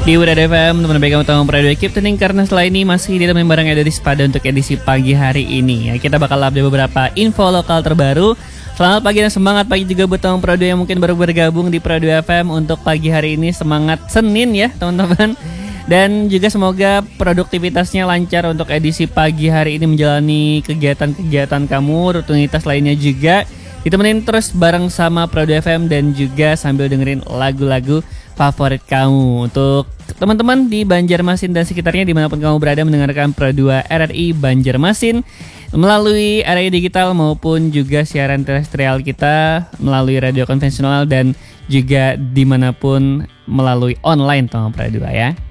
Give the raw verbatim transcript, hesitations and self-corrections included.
Di Udara F M, teman baik kamu tahu Radio Keep Tuning karena setelah ini masih ditemenin bareng Edo Dispada untuk edisi pagi hari ini. Ya, kita bakal update beberapa info lokal terbaru. Selamat pagi dan semangat pagi juga buat teman Prado yang mungkin baru bergabung di Prado F M untuk pagi hari ini. Semangat Senin ya teman-teman. Dan juga semoga produktivitasnya lancar untuk edisi pagi hari ini menjalani kegiatan-kegiatan kamu, rutinitas lainnya juga. Ditemenin terus bareng sama Prado F M dan juga sambil dengerin lagu-lagu favorit kamu. Untuk teman-teman di Banjarmasin dan sekitarnya dimanapun kamu berada mendengarkan Pro dua R R I Banjarmasin melalui area digital maupun juga siaran terestrial kita melalui radio konvensional dan juga dimanapun melalui online teman Pro dua ya.